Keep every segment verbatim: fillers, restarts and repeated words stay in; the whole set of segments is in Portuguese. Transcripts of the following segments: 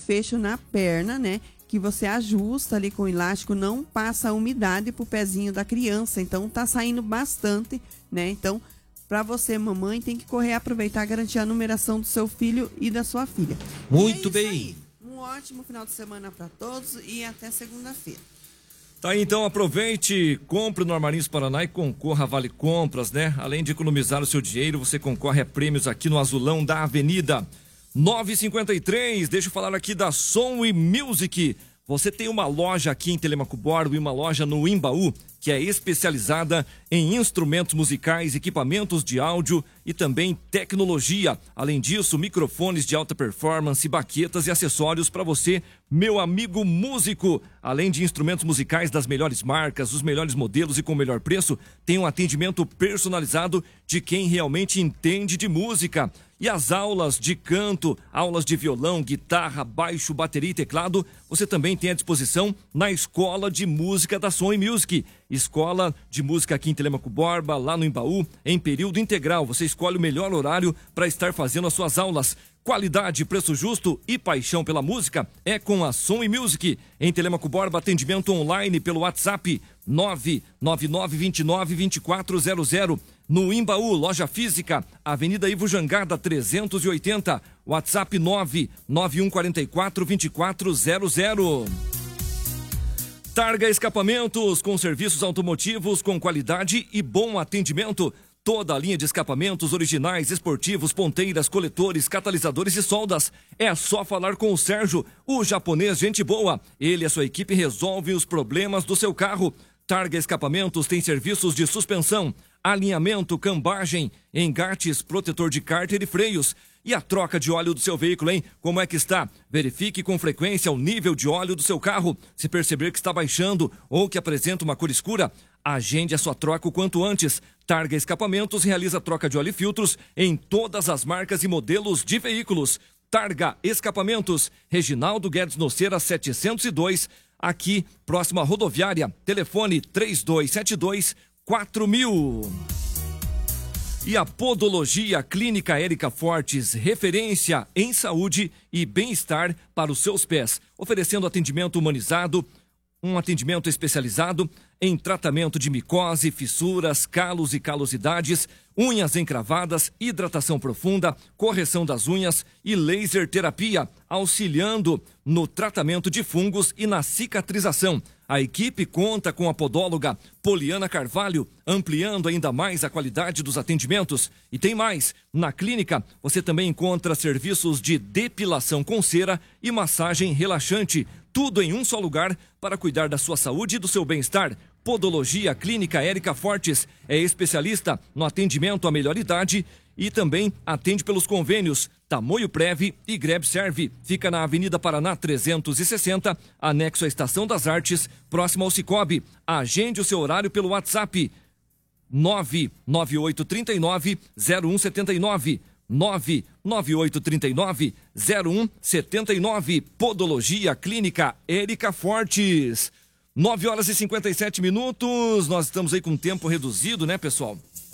fecho na perna, né? Que você ajusta ali com o elástico, não passa a umidade pro pezinho da criança. Então tá saindo bastante, né? Então, para você, mamãe, tem que correr, aproveitar, garantir a numeração do seu filho e da sua filha. Muito é bem. Aí. Um ótimo final de semana para todos e até segunda-feira. Tá aí, então aproveite, compre no Armarinhos Paraná e concorra a Vale Compras, né? Além de economizar o seu dinheiro, você concorre a prêmios aqui no Azulão da Avenida. nove e cinquenta e três, deixa eu falar aqui da Som e Music. Você tem uma loja aqui em Telêmaco Borba e uma loja no Imbaú, que é especializada em instrumentos musicais, equipamentos de áudio e também tecnologia. Além disso, microfones de alta performance, baquetas e acessórios para você, meu amigo músico. Além de instrumentos musicais das melhores marcas, os melhores modelos e com o melhor preço, tem um atendimento personalizado de quem realmente entende de música. E as aulas de canto, aulas de violão, guitarra, baixo, bateria e teclado, você também tem à disposição na Escola de Música da Som e Music. Escola de Música aqui em Telêmaco Borba, lá no Imbaú, em período integral. Você escolhe o melhor horário para estar fazendo as suas aulas. Qualidade, preço justo e paixão pela música é com a Som e Music. Em Telêmaco Borba, atendimento online pelo WhatsApp nove nove nove, dois nove, dois quatro zero zero. No Imbaú, loja física, Avenida Ivo Jangada trezentos e oitenta, WhatsApp nove nove um quatro quatro, dois quatro zero zero. Targa Escapamentos, com serviços automotivos com qualidade e bom atendimento. Toda a linha de escapamentos originais, esportivos, ponteiras, coletores, catalisadores e soldas. É só falar com o Sérgio, o japonês gente boa. Ele e a sua equipe resolvem os problemas do seu carro. Targa Escapamentos tem serviços de suspensão, alinhamento, cambagem, engates, protetor de cárter e freios. E a troca de óleo do seu veículo, hein? Como é que está? Verifique com frequência o nível de óleo do seu carro. Se perceber que está baixando ou que apresenta uma cor escura, agende a sua troca o quanto antes. Targa Escapamentos realiza troca de óleo e filtros em todas as marcas e modelos de veículos. Targa Escapamentos, Reginaldo Guedes Noceira setecentos e dois, aqui próximo à rodoviária. Telefone três dois sete dois, quatro mil. E a Podologia Clínica Érica Fortes, referência em saúde e bem-estar para os seus pés, oferecendo atendimento humanizado, um atendimento especializado em tratamento de micose, fissuras, calos e calosidades, unhas encravadas, hidratação profunda, correção das unhas e laser terapia, auxiliando no tratamento de fungos e na cicatrização. A equipe conta com a podóloga Poliana Carvalho, ampliando ainda mais a qualidade dos atendimentos. E tem mais, na clínica você também encontra serviços de depilação com cera e massagem relaxante, tudo em um só lugar para cuidar da sua saúde e do seu bem-estar. Podologia Clínica Érica Fortes é especialista no atendimento à melhor idade e também atende pelos convênios Tamoio Prev e Greb Serve. Fica na Avenida Paraná trezentos e sessenta, anexo à Estação das Artes, próximo ao Cicobi. Agende o seu horário pelo WhatsApp nove nove oito três nove, zero um sete nove. nove nove oito três nove, zero um sete nove. Podologia Clínica Érica Fortes. nove horas e cinquenta e sete minutos. Nós estamos aí com tempo reduzido, né, pessoal?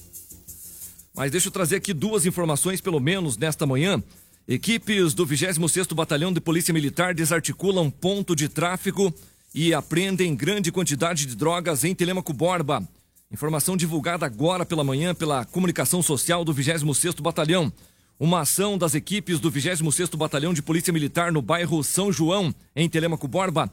Mas deixa eu trazer aqui duas informações, pelo menos, nesta manhã. Equipes do vigésimo sexto Batalhão de Polícia Militar desarticulam ponto de tráfico e apreendem grande quantidade de drogas em Telêmaco Borba. Informação divulgada agora pela manhã pela comunicação social do vigésimo sexto Batalhão. Uma ação das equipes do vigésimo sexto Batalhão de Polícia Militar no bairro São João, em Telêmaco Borba,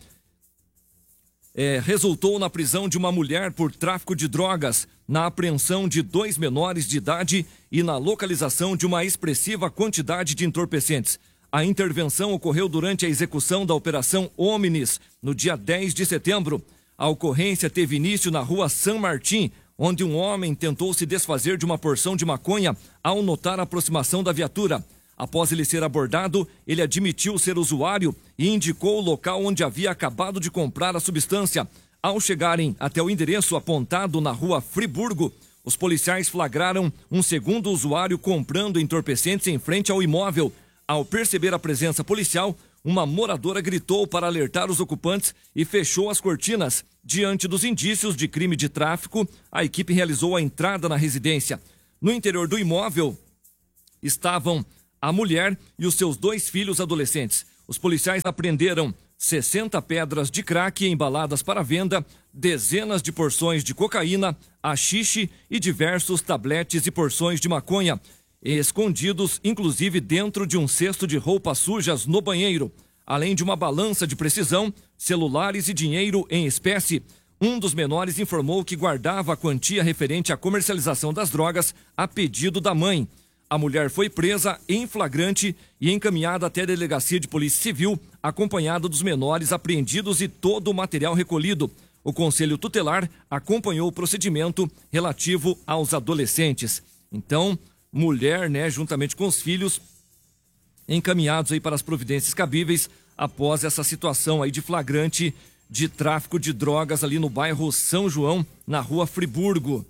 É, resultou na prisão de uma mulher por tráfico de drogas, na apreensão de dois menores de idade e na localização de uma expressiva quantidade de entorpecentes. A intervenção ocorreu durante a execução da Operação Omnis, no dia dez de setembro. A ocorrência teve início na rua São Martim, onde um homem tentou se desfazer de uma porção de maconha ao notar a aproximação da viatura. Após ele ser abordado, ele admitiu ser usuário e indicou o local onde havia acabado de comprar a substância. Ao chegarem até o endereço apontado na rua Friburgo, os policiais flagraram um segundo usuário comprando entorpecentes em frente ao imóvel. Ao perceber a presença policial, uma moradora gritou para alertar os ocupantes e fechou as cortinas. Diante dos indícios de crime de tráfico, a equipe realizou a entrada na residência. No interior do imóvel estavam a mulher e os seus dois filhos adolescentes. Os policiais apreenderam sessenta pedras de crack embaladas para venda, dezenas de porções de cocaína, haxixe e diversos tabletes e porções de maconha, escondidos inclusive dentro de um cesto de roupas sujas no banheiro, além de uma balança de precisão, celulares e dinheiro em espécie. Um dos menores informou que guardava a quantia referente à comercialização das drogas a pedido da mãe. A mulher foi presa em flagrante e encaminhada até a delegacia de polícia civil, acompanhada dos menores apreendidos e todo o material recolhido. O Conselho Tutelar acompanhou o procedimento relativo aos adolescentes. Então, mulher, né, juntamente com os filhos, encaminhados aí para as providências cabíveis após essa situação aí de flagrante de tráfico de drogas ali no bairro São João, na rua Friburgo.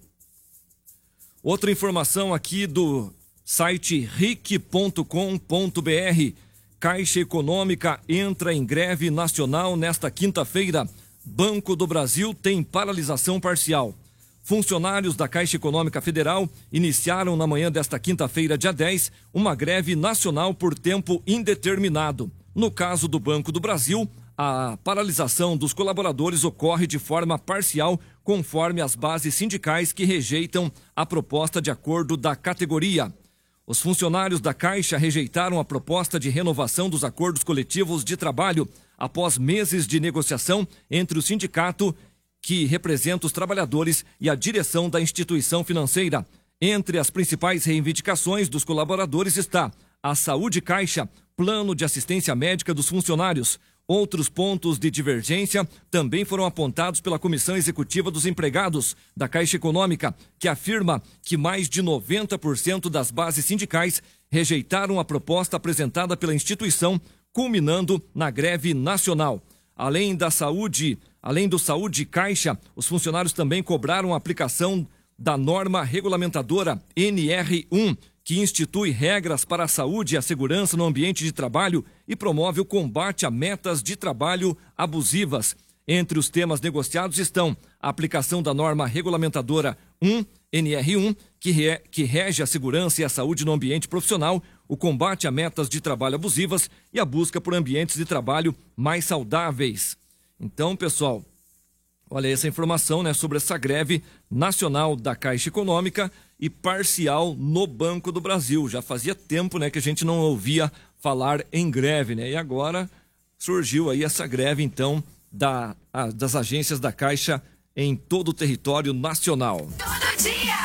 Outra informação aqui do site ric ponto com ponto br. Caixa Econômica entra em greve nacional nesta quinta-feira. Banco do Brasil tem paralisação parcial. Funcionários da Caixa Econômica Federal iniciaram na manhã desta quinta-feira, dia dez, uma greve nacional por tempo indeterminado. No caso do Banco do Brasil, a paralisação dos colaboradores ocorre de forma parcial, conforme as bases sindicais que rejeitam a proposta de acordo da categoria. Os funcionários da Caixa rejeitaram a proposta de renovação dos acordos coletivos de trabalho após meses de negociação entre o sindicato, que representa os trabalhadores, e a direção da instituição financeira. Entre as principais reivindicações dos colaboradores está a Saúde Caixa, plano de assistência médica dos funcionários. Outros pontos de divergência também foram apontados pela Comissão Executiva dos Empregados da Caixa Econômica, que afirma que mais de noventa por cento das bases sindicais rejeitaram a proposta apresentada pela instituição, culminando na greve nacional. Além da saúde, além do Saúde Caixa, os funcionários também cobraram a aplicação da norma regulamentadora N R um, que institui regras para a saúde e a segurança no ambiente de trabalho e promove o combate a metas de trabalho abusivas. Entre os temas negociados estão a aplicação da norma regulamentadora um, N R um, que, re, que rege a segurança e a saúde no ambiente profissional, o combate a metas de trabalho abusivas e a busca por ambientes de trabalho mais saudáveis. Então, pessoal, olha essa informação, né, sobre essa greve nacional da Caixa Econômica e parcial no Banco do Brasil. Já fazia tempo, né, que a gente não ouvia falar em greve, né? E agora surgiu aí essa greve, então, da, a, das agências da Caixa em todo o território nacional. Todo dia.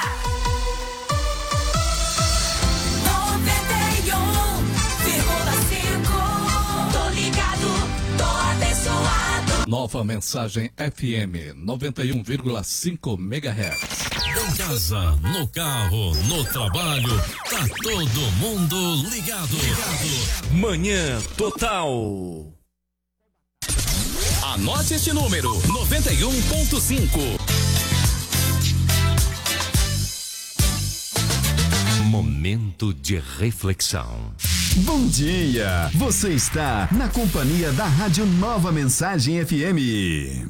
noventa e um vírgula cinco. Tô ligado, tô abençoado. Nova Mensagem F M noventa e um vírgula cinco megahertz. Em casa, no carro, no trabalho, tá todo mundo ligado. ligado. Manhã Total. Anote este número, noventa e um ponto cinco. Momento de reflexão. Bom dia! Você está na companhia da Rádio Nova Mensagem F M.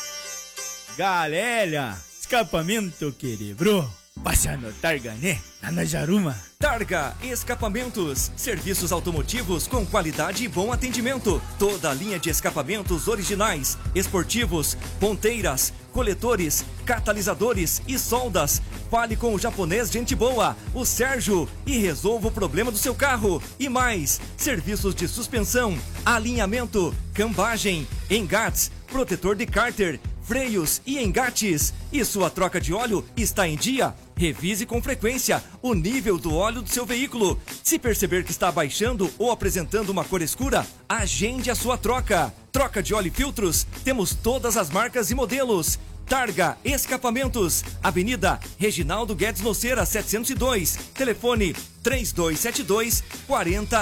Galera, escapamento quebrou. Passa no Targa, né? Lá na Jaruma. Targa Escapamentos, serviços automotivos com qualidade e bom atendimento. Toda a linha de escapamentos originais, esportivos, ponteiras, coletores, catalisadores e soldas. Fale com o japonês gente boa, o Sérgio, e resolva o problema do seu carro. E mais, serviços de suspensão, alinhamento, cambagem, engates, protetor de cárter, freios e engates. E sua troca de óleo está em dia? Revise com frequência o nível do óleo do seu veículo. Se perceber que está baixando ou apresentando uma cor escura, agende a sua troca. Troca de óleo e filtros, temos todas as marcas e modelos. Targa Escapamentos, Avenida Reginaldo Guedes Noceira, setecentos e dois, telefone três dois sete dois, quatro zero